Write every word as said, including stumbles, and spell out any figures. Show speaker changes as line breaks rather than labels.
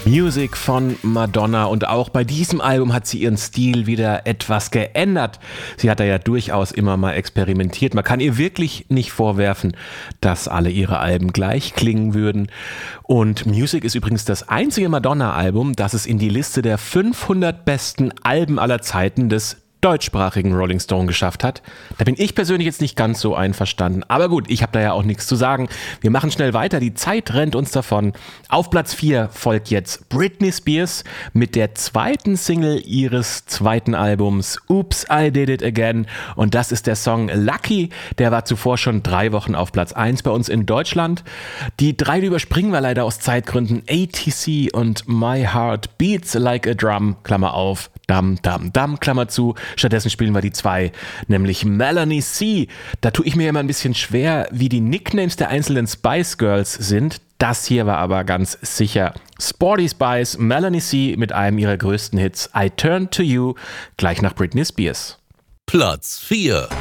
Music von Madonna, und auch bei diesem Album hat sie ihren Stil wieder etwas geändert. Sie hat da ja durchaus immer mal experimentiert. Man kann ihr wirklich nicht vorwerfen, dass alle ihre Alben gleich klingen würden. Und Music ist übrigens das einzige Madonna-Album, das es in die Liste der fünfhundert besten Alben aller Zeiten des deutschsprachigen Rolling Stone geschafft hat. Da bin ich persönlich jetzt nicht ganz so einverstanden. Aber gut, ich habe da ja auch nichts zu sagen. Wir machen schnell weiter. Die Zeit rennt uns davon. Auf Platz vier folgt jetzt Britney Spears mit der zweiten Single ihres zweiten Albums Oops, I Did It Again. Und das ist der Song Lucky. Der war zuvor schon drei Wochen auf Platz eins bei uns in Deutschland. Die drei überspringen wir leider aus Zeitgründen. A T C und My Heart Beats Like a Drum, Klammer auf, Dam, Dam, Dam, Klammer zu. Stattdessen spielen wir die zwei, nämlich Melanie C. Da tue ich mir immer ein bisschen schwer, wie die Nicknames der einzelnen Spice Girls sind. Das hier war aber ganz sicher Sporty Spice, Melanie C. mit einem ihrer größten Hits, I Turn to You, gleich nach Britney Spears.
Platz vier.